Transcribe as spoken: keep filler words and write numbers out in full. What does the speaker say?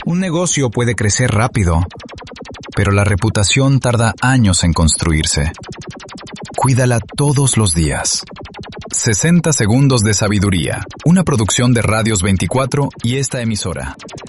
Un negocio puede crecer rápido, pero la reputación tarda años en construirse. Cuídala todos los días. sesenta segundos de sabiduría, una producción de Radios veinticuatro y esta emisora.